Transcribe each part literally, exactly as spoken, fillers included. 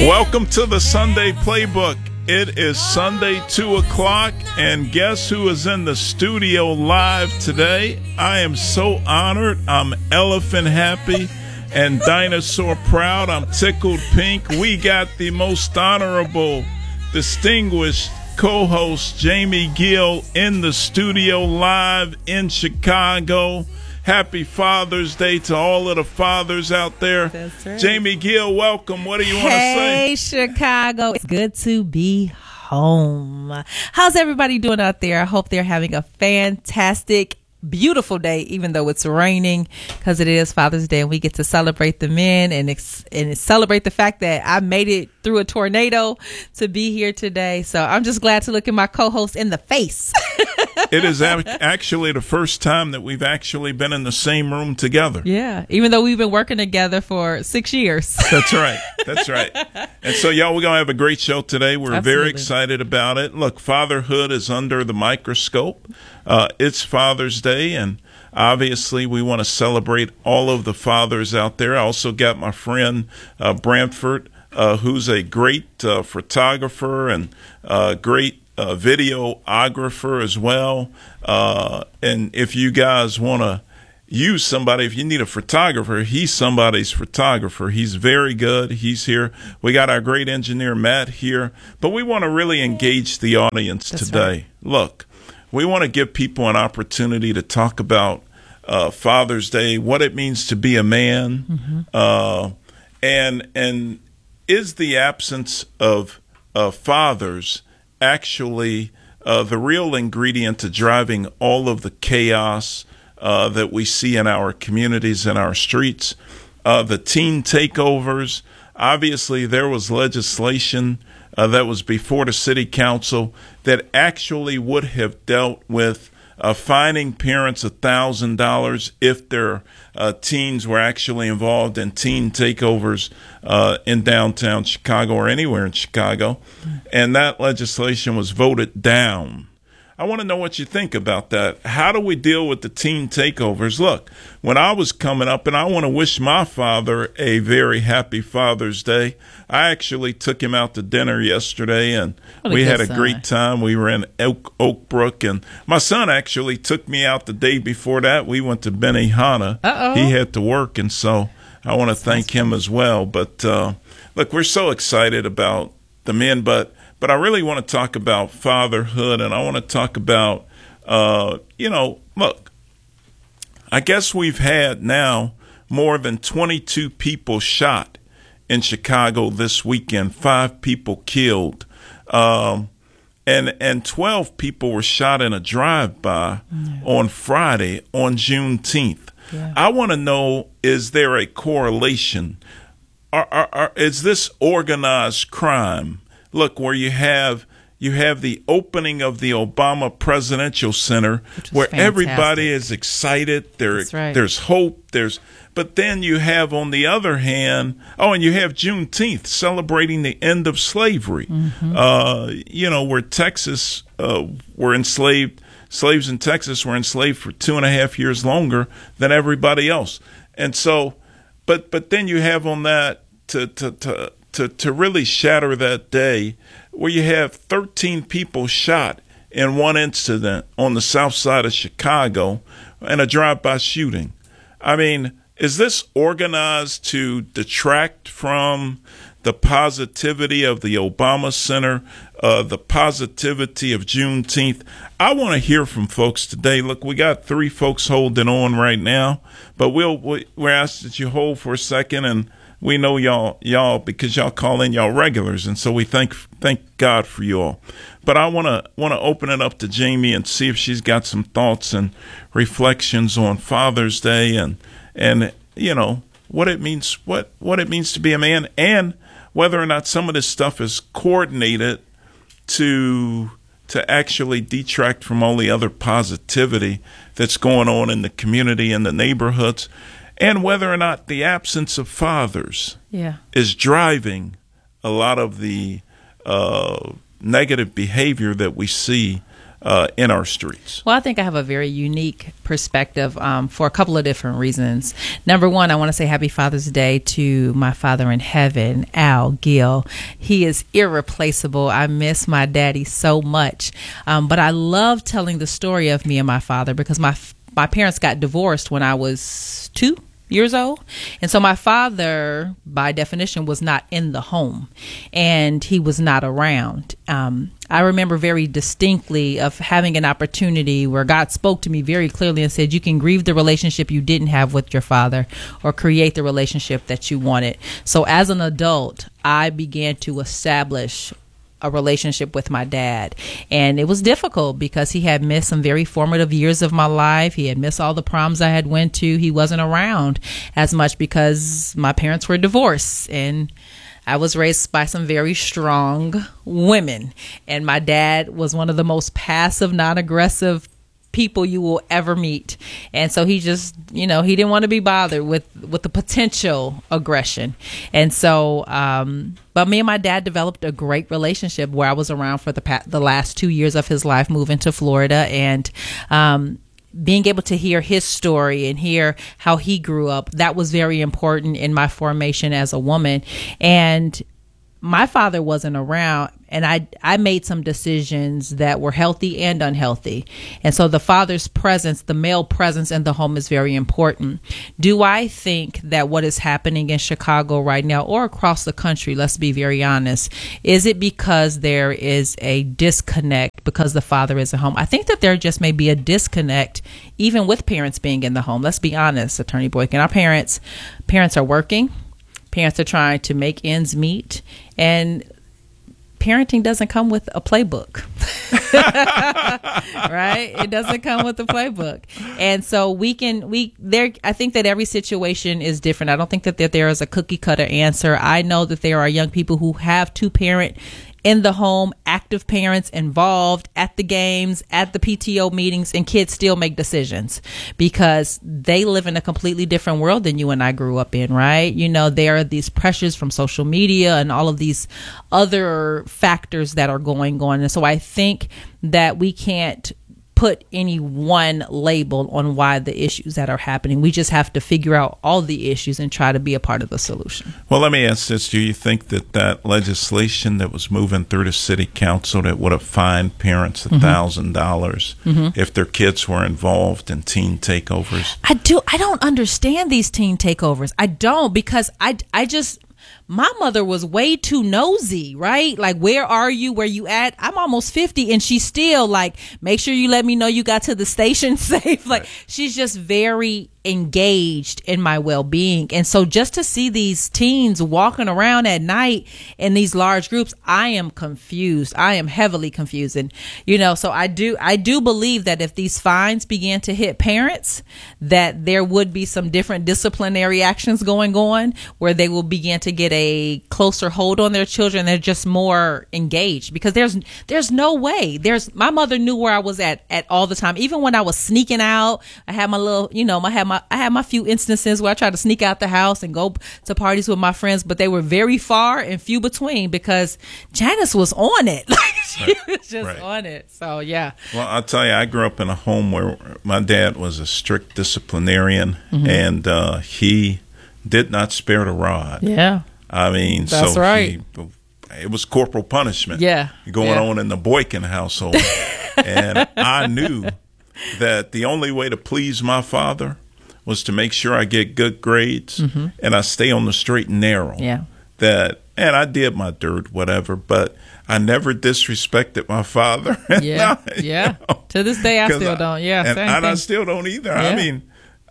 Welcome to the Sunday Playbook. It is Sunday, two o'clock, and guess who is in the studio live today? I am so honored. I'm elephant happy and dinosaur proud. I'm tickled pink. We got the most honorable, distinguished co-host Jamie Gill in the studio live in Chicago. Happy Father's Day to all of the fathers out there. That's right. Jamie Gill, welcome. What do you want to say? Hey, Chicago. It's good to be home. How's everybody doing out there? I hope they're having a fantastic, beautiful day, even though it's raining, because it is Father's Day and we get to celebrate the men and, ex- and celebrate the fact that I made it through a tornado to be here today. So I'm just glad to look at my co-host in the face. It is actually the first time that we've actually been in the same room together. Yeah, even though we've been working together for six years. That's right. That's right. And so, y'all, we're going to have a great show today. We're Absolutely. very excited about it. Look, fatherhood is under the microscope. Uh, it's Father's Day, and obviously we want to celebrate all of the fathers out there. I also got my friend uh, Brantford, uh, who's a great uh, photographer and uh, great Uh, videographer as well. Uh, and if you guys want to use somebody, if you need a photographer, he's somebody's photographer. He's very good. He's here. We got our great engineer, Matt, here. But we want to really engage the audience That's today. Right. Look, we want to give people an opportunity to talk about uh, Father's Day, what it means to be a man, mm-hmm. uh, and and is the absence of uh, fathers actually uh, the real ingredient to driving all of the chaos uh, that we see in our communities and our streets. Uh, the teen takeovers, obviously there was legislation uh, that was before the city council that actually would have dealt with uh, fining parents one thousand dollars if their uh, teens were actually involved in teen takeovers uh, in downtown Chicago or anywhere in Chicago. And that legislation was voted down. I want to know what you think about that. How do we deal with the teen takeovers? Look, when I was coming up, and I want to wish my father a very happy Father's Day. I actually took him out to dinner yesterday, and what we a had a son. great time. We were in Oak, Oak Brook, and my son actually took me out the day before that. We went to Benihana. Uh-oh. He had to work, and so I want to thank him as well. But uh, look, we're so excited about the men, but But I really want to talk about fatherhood, and I want to talk about, uh, you know, look, I guess we've had now more than twenty-two people shot in Chicago this weekend, five people killed, um, and and twelve people were shot in a drive-by yeah. on Friday, on Juneteenth. Yeah. I want to know, is there a correlation? Are, are, are, is this organized crime? Look, where you have you have the opening of the Obama Presidential Center, where fantastic. Everybody is excited. There, right. There's hope. There's, but then you have, on the other hand, oh, and you have Juneteenth celebrating the end of slavery. Mm-hmm. Uh, you know, where Texas uh, were enslaved, slaves in Texas were enslaved for two and a half years longer than everybody else. And so, but but then you have on that to to to. To, to really shatter that day, where you have thirteen people shot in one incident on the south side of Chicago and a drive-by shooting. I mean, is this organized to detract from the positivity of the Obama Center, uh, the positivity of Juneteenth? I want to hear from folks today. Look, we got three folks holding on right now, but we'll, we're asked that you hold for a second, and we know y'all, y'all, because y'all call in y'all regulars, and so we thank thank God for you all. But I want to want to open it up to Jamie and see if she's got some thoughts and reflections on Father's Day, and and you know what it means what what it means to be a man, and whether or not some of this stuff is coordinated to to actually detract from all the other positivity that's going on in the community and the neighborhoods. And whether or not the absence of fathers yeah. is driving a lot of the uh, negative behavior that we see uh, in our streets? Well, I think I have a very unique perspective um, for a couple of different reasons. Number one, I want to say Happy Father's Day to my father in heaven, Al Gill. He is irreplaceable. I miss my daddy so much. Um, but I love telling the story of me and my father because my my parents got divorced when I was two years old. And so my father, by definition, was not in the home and he was not around. Um, I remember very distinctly of having an opportunity where God spoke to me very clearly and said, you can grieve the relationship you didn't have with your father or create the relationship that you wanted. So as an adult, I began to establish a relationship with my dad. And it was difficult because he had missed some very formative years of my life. He had missed all the proms I had went to. He wasn't around as much because my parents were divorced and I was raised by some very strong women. And my dad was one of the most passive, non-aggressive people you will ever meet. And so he just, you know, he didn't want to be bothered with, with the potential aggression. And so, um, but me and my dad developed a great relationship where I was around for the past, the last two years of his life, moving to Florida and, um, being able to hear his story and hear how he grew up. That was very important in my formation as a woman. And my father wasn't around and I, I made some decisions that were healthy and unhealthy. And so the father's presence, the male presence in the home is very important. Do I think that what is happening in Chicago right now or across the country, let's be very honest, is it because there is a disconnect because the father is at home? I think that there just may be a disconnect even with parents being in the home. Let's be honest, Attorney Boykin. Our parents, parents are working. Parents are trying to make ends meet, and parenting doesn't come with a playbook, right? It doesn't come with a playbook. And so we can, we there, I think that every situation is different. I don't think that, that there is a cookie cutter answer. I know that there are young people who have two parent in the home, active parents involved at the games, at the P T O meetings, and kids still make decisions because they live in a completely different world than you and I grew up in, right? You know, there are these pressures from social media and all of these other factors that are going on. And so I think that we can't put any one label on why the issues that are happening. We just have to figure out all the issues and try to be a part of the solution. Well, let me ask this. Do you think that that legislation that was moving through the city council that would have fined parents one thousand dollars mm-hmm. if their kids were involved in teen takeovers? I do. I don't understand these teen takeovers. I don't because I, I just... My mother was way too nosy, right? Like, where are you? Where you at? I'm almost fifty and she's still like, make sure you let me know you got to the station safe. Like, right. She's just very engaged in my well-being. And so just to see these teens walking around at night in these large groups, I am confused. I am heavily confused. And, you know, so I do, I do believe that if these fines began to hit parents, that there would be some different disciplinary actions going on where they will begin to get a closer hold on their children. They're just more engaged because there's, there's no way there's, my mother knew where I was at, at all the time. Even when I was sneaking out, I had my little, you know, I had my, I had my few instances where I tried to sneak out the house and go to parties with my friends, but they were very far and few between because Janice was on it. Like, she right. was just right. on it. So, yeah. Well, I'll tell you, I grew up in a home where my dad was a strict disciplinarian, mm-hmm. and uh, he did not spare the rod. Yeah. I mean, That's so right. he, it was corporal punishment yeah. going yeah. on in the Boykin household. And I knew that the only way to please my father was to make sure I get good grades mm-hmm. and I stay on the straight and narrow. Yeah. That, and I did my dirt, whatever, but I never disrespected my father. Yeah. I, yeah. You know, to this day, I still I, don't. Yeah. And, same and thing. I still don't either. Yeah. I mean,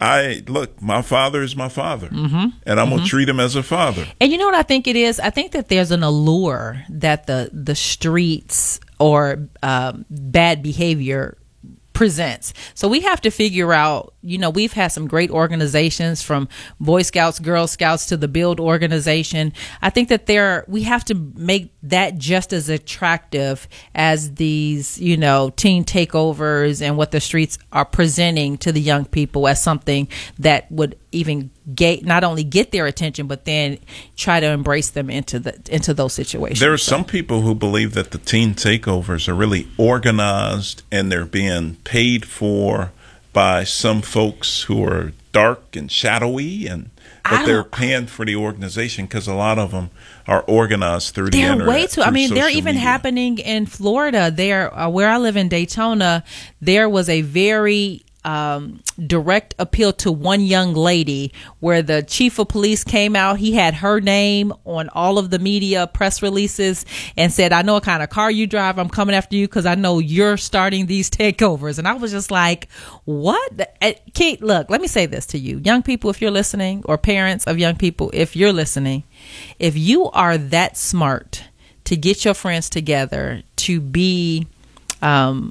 I look, my father is my father, mm-hmm. and I'm mm-hmm. going to treat him as a father. And you know what I think it is? I think that there's an allure that the, the streets or um, bad behavior presents. So we have to figure out, you know, we've had some great organizations from Boy Scouts, Girl Scouts to the Build organization. I think that there, we have to make that just as attractive as these, you know, teen takeovers and what the streets are presenting to the young people as something that would even get not only get their attention, but then try to embrace them into the into those situations. There are so. some people who believe that the teen takeovers are really organized and they're being paid for by some folks who are dark and shadowy, and but they're paying for the organization because a lot of them are organized through the they're internet. Way too. I mean, they're even media. happening in Florida. There, uh, where I live in Daytona, there was a very Um, direct appeal to one young lady where the chief of police came out. He had her name on all of the media press releases and said, I know what kind of car you drive. I'm coming after you because I know you're starting these takeovers. And I was just like, what? Kate, look, let me say this to you. Young people, if you're listening, or parents of young people, if you're listening, if you are that smart to get your friends together to be, um,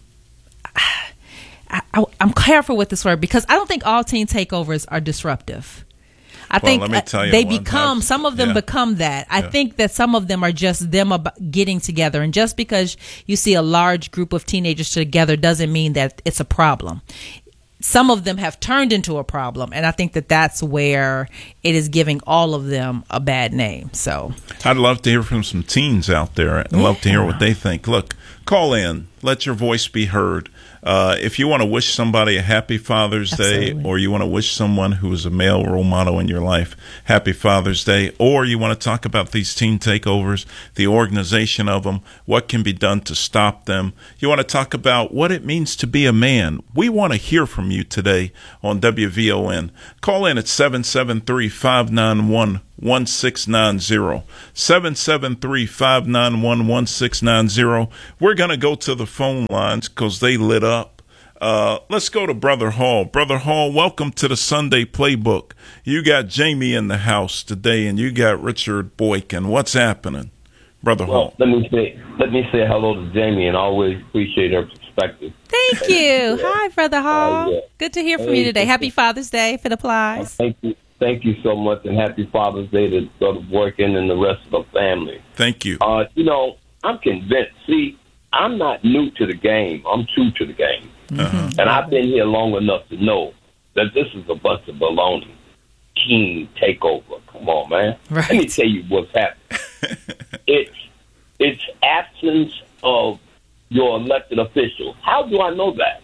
I, I, I'm careful with this word because I don't think all teen takeovers are disruptive. I well, think let me tell you they one, become, I've, some of them yeah. become that. I Yeah. think that some of them are just them about getting together. And just because you see a large group of teenagers together doesn't mean that it's a problem. Some of them have turned into a problem. And I think that that's where it is giving all of them a bad name. So I'd love to hear from some teens out there. I'd love to hear what they think. Look, call in. Let your voice be heard. Uh, if you want to wish somebody a happy Father's Absolutely. Day, or you want to wish someone who is a male role model in your life happy Father's Day, or you want to talk about these teen takeovers, the organization of them, what can be done to stop them, you want to talk about what it means to be a man, we want to hear from you today on W V O N. Call in at seven seven three, five nine one, one six nine zero. seven seven three, five nine one, one six nine zero. We're going to go to the phone lines because they lit up. Uh, let's go to Brother Hall. Brother Hall, welcome to the Sunday Playbook. You got Jamie in the house today, and you got Richard Boykin. What's happening, Brother well, Hall? Let me say let me say hello to Jamie, and always appreciate her perspective. thank you. Hi, Brother Hall. Uh, yeah. Good to hear from Hey, you today. thank Happy you. Father's Day if it applies. Thank you, thank you so much, and happy Father's Day to Brother Boykin and the rest of the family. Thank you. Uh, you know, I'm convinced. See, I'm not new to the game. I'm true to the game. Uh-huh. And I've been here long enough to know that this is a bunch of baloney. Teen takeover. Come on, man. Right. Let me tell you what's happening. it's it's absence of your elected officials. How do I know that?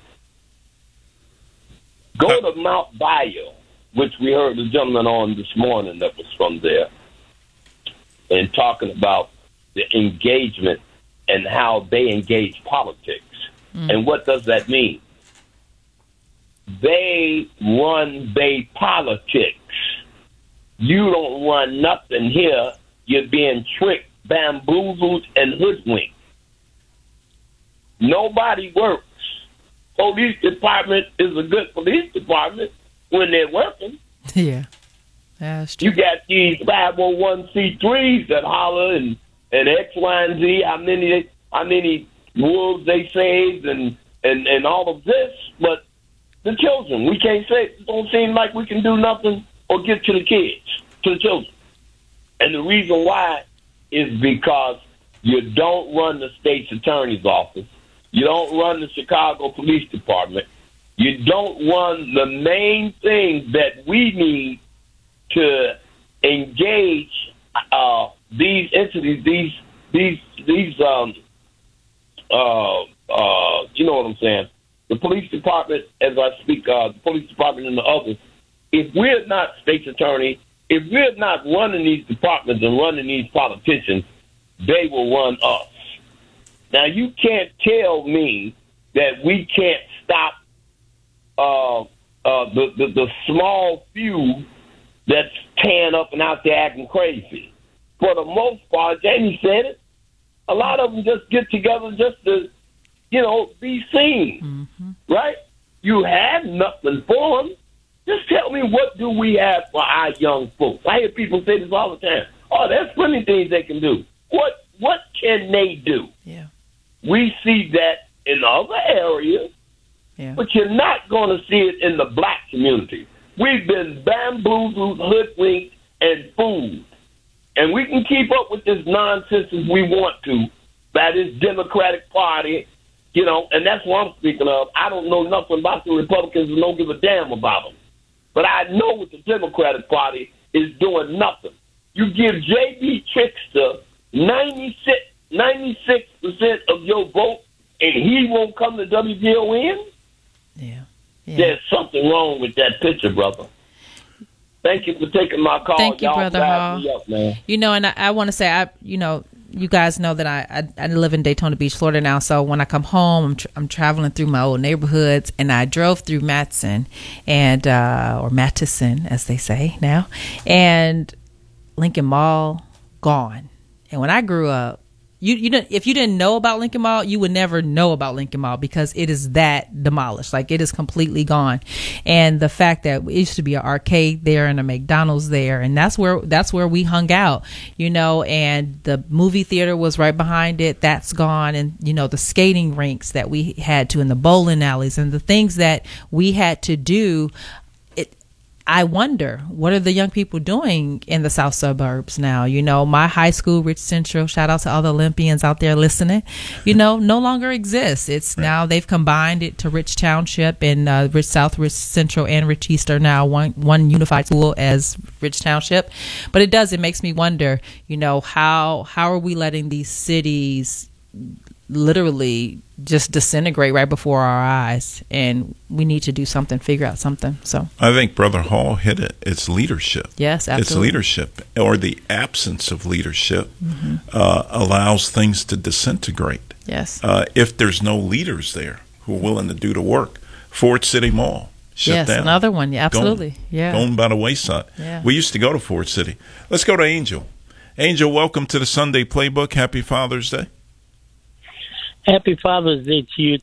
Go to Mount Bayou, which we heard the gentleman on this morning that was from there, and talking about the engagement and how they engage politics. Mm. And what does that mean? They run they politics. You don't run nothing here. You're being tricked, bamboozled, and hoodwinked. Nobody works. Police department is a good police department when they're working. Yeah, that's true. You got these five oh one c threes that holler and, and X, Y, and Z, how many how many wolves they saved and, and, and all of this, but the children, we can't say, it don't seem like we can do nothing or get to the kids, to the children. And the reason why is because you don't run the state's attorney's office. You don't run the Chicago Police Department. You don't run the main thing that we need to engage uh, these entities, these these these um uh uh you know what I'm saying? The police department, as I speak, uh, the police department and the others. If we're not state's attorney, if we're not running these departments and running these politicians, they will run us. Now, you can't tell me that we can't stop uh, uh, the, the, the small few that's tearing up and out there acting crazy. For the most part, Jamie said it, a lot of them just get together just to, you know, be seen, mm-hmm. right? You have nothing for them. Just tell me, what do we have for our young folks? I hear people say this all the time. Oh, there's plenty of things they can do. What What can they do? Yeah. We see that in other areas, yeah. but you're not going to see it in the black community. We've been bamboozled, hoodwinked, and fooled. And we can keep up with this nonsense as we want to by this Democratic Party, you know, and that's what I'm speaking of. I don't know nothing about the Republicans and don't give a damn about them. but I know what the Democratic Party is doing nothing. You give J B Trickster ninety-six, ninety-six percent of your vote, and he won't come to W V O N? Yeah. yeah. There's something wrong with that picture, brother. Thank you for taking my call. Thank you, Y'all Brother Hall. me up, man. You know, and I, I want to say, I, you know, you guys know that I, I I live in Daytona Beach, Florida now. So when I come home, I'm, tr- I'm traveling through my old neighborhoods, and I drove through Matson and uh, or Mattison, as they say now, and Lincoln Mall gone. And when I grew up, you you didn't, if you didn't know about Lincoln Mall, you would never know about Lincoln Mall because it is that demolished. Like, it is completely gone. And the fact that it used to be an arcade there and a McDonald's there, and that's where that's where we hung out, you know, and the movie theater was right behind it. That's gone. And, you know, the skating rinks that we had to, and the bowling alleys, and the things that we had to do. I wonder, what are the young people doing in the south suburbs now? You know, my high school, Rich Central, shout out to all the Olympians out there listening, you know, no longer exists. It's right. Now they've combined it to Rich Township, and uh, Rich South, Rich Central, and Rich East are now one, one unified school as Rich Township. But it does, it makes me wonder, you know, how how are we letting these cities literally just disintegrate right before our eyes, and we need to do something, figure out something. So I think Brother Hall hit it. It's leadership. Yes, absolutely. It's leadership, or the absence of leadership mm-hmm. uh, allows things to disintegrate. Yes. Uh, if there's no leaders there who are willing to do the work. Ford City Mall shut yes, down. Another one. Yeah, absolutely. Gone, yeah. Gone by the wayside. Yeah. We used to go to Ford City. Let's go to Angel. Angel, welcome to the Sunday Playbook. Happy Father's Day. Happy Father's Day to you